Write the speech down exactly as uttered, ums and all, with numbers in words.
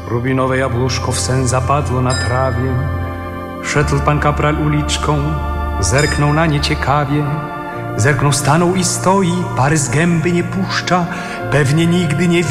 Rubinowe jabłuszko w sen zapadło na trawie. Szedł pan kapral uliczką, zerknął na nie ciekawie. Zerknął, stanął i stoi, pary z gęby nie puszcza, pewnie nigdy nie